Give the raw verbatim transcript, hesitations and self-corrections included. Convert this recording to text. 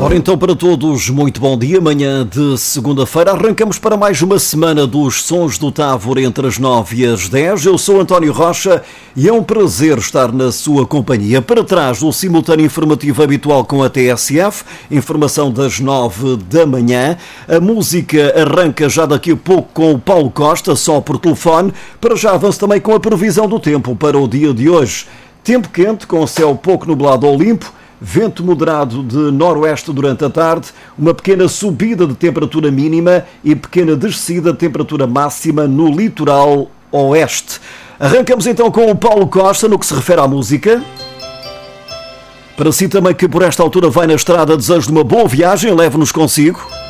Ora então, para todos, muito bom dia. Manhã de segunda-feira, arrancamos para mais uma semana dos Sons do Távora entre as nove e as dez. Eu sou António Rocha e é um prazer estar na sua companhia. Para trás do simultâneo informativo habitual com a T S F, informação das nove da manhã. A música arranca já daqui a pouco com o Paulo Costa, só por telefone. Para já avanço também com a previsão do tempo para o dia de hoje. Tempo quente, com céu pouco nublado ou limpo. Vento moderado de noroeste durante a tarde, uma pequena subida de temperatura mínima e pequena descida de temperatura máxima no litoral oeste. Arrancamos então com o Paulo Costa no que se refere à música. Para si também que por esta altura vai na estrada, desejo de uma boa viagem, leve-nos consigo.